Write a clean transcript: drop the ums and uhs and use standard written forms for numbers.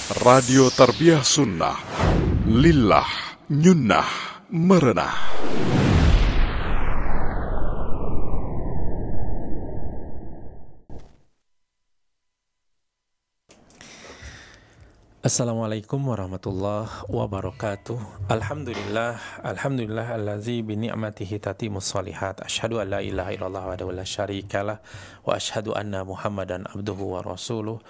Radio Tarbiyah Sunnah. Lillah nyunnah merenah. Assalamualaikum warahmatullahi wabarakatuh. Alhamdulillah allazi bi ni'matihi tatimmus shalihat. Asyhadu an la ilaha illallah wahdahu la syarikalah wa asyhadu anna Muhammadan abduhu wa rasuluh.